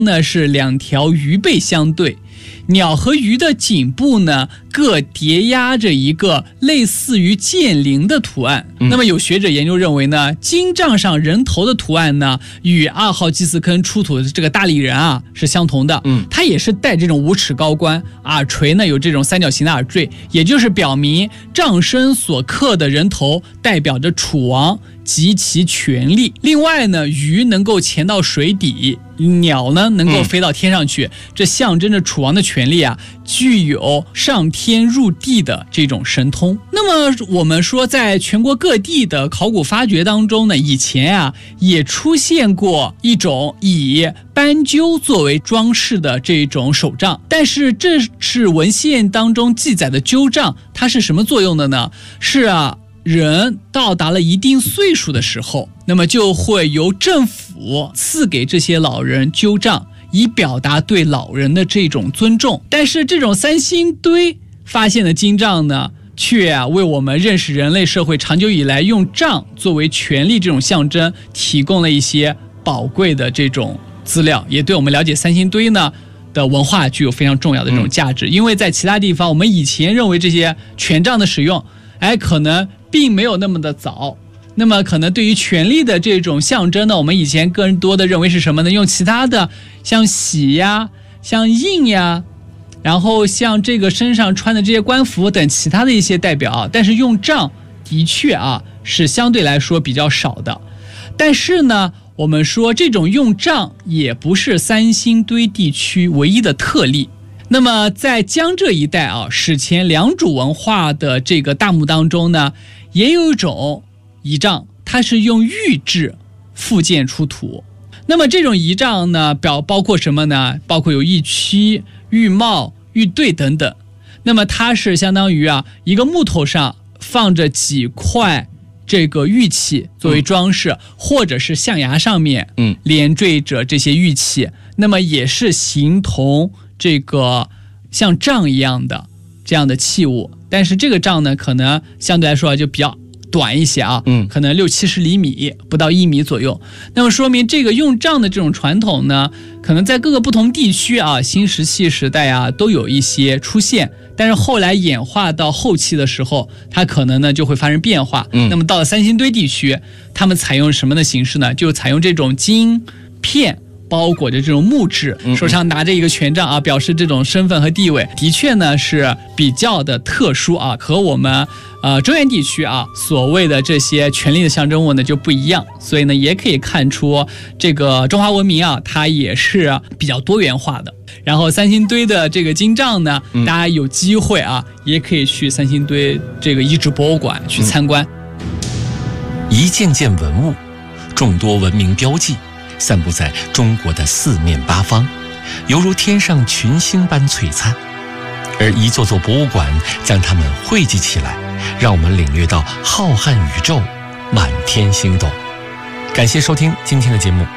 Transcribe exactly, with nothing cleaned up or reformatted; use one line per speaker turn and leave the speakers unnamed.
呢是两条鱼背相对，鸟和鱼的颈部呢各叠压着一个类似于剑灵的图案、嗯、那么有学者研究认为呢，金杖上人头的图案呢与二号祭祀坑出土的这个大力人啊是相同的，嗯，它也是戴这种五尺高冠，耳垂呢有这种三角形的耳坠，也就是表明杖身所刻的人头代表着楚王及其权力。另外呢，鱼能够潜到水底，鸟呢能够飞到天上去、嗯、这象征着楚王的权力啊具有上天入地的这种神通。那么我们说在全国各地的考古发掘当中呢，以前啊也出现过一种以斑鸠作为装饰的这种手杖，但是这是文献当中记载的鸠杖，它是什么作用的呢？是啊人到达了一定岁数的时候，那么就会由政府赐给这些老人鸠杖，以表达对老人的这种尊重。但是这种三星堆发现的金杖呢，却啊为我们认识人类社会长久以来用杖作为权力这种象征提供了一些宝贵的这种资料，也对我们了解三星堆呢的文化具有非常重要的这种价值、嗯、因为在其他地方我们以前认为这些权杖的使用哎，可能并没有那么的早，那么可能对于权力的这种象征呢，我们以前更多的认为是什么呢？用其他的像玺呀、像印呀，然后像这个身上穿的这些官服等其他的一些代表，但是用杖的确啊是相对来说比较少的。但是呢，我们说这种用杖也不是三星堆地区唯一的特例。那么在江浙一带啊，史前良渚文化的这个大墓当中呢，也有一种仪仗，它是用玉制复建出土。那么这种仪仗呢，表包括什么呢？包括有玉躯、玉帽、玉对等等。那么它是相当于啊，一个木头上放着几块这个玉器作为装饰、嗯、或者是象牙上面嗯连缀着这些玉器、嗯、那么也是形同这个像杖一样的这样的器物，但是这个杖呢可能相对来说就比较短一些啊，嗯，可能六七十厘米，不到一米左右。那么说明这个用杖的这种传统呢，可能在各个不同地区啊，新石器时代啊都有一些出现，但是后来演化到后期的时候，它可能呢就会发生变化。嗯，那么到了三星堆地区，他们采用什么的形式呢？就采用这种金片包裹着这种木质，手上拿着一个权杖啊，表示这种身份和地位，的确呢是比较的特殊啊，和我们呃中原地区啊所谓的这些权力的象征物呢就不一样，所以呢也可以看出这个中华文明啊，它也是比较多元化的。然后三星堆的这个金杖呢，大家有机会啊，也可以去三星堆这个遗址博物馆去参观。
一件件文物，众多文明标记，散布在中国的四面八方，犹如天上群星般璀璨。而一座座博物馆将它们汇集起来，让我们领略到浩瀚宇宙，满天星斗。感谢收听今天的节目。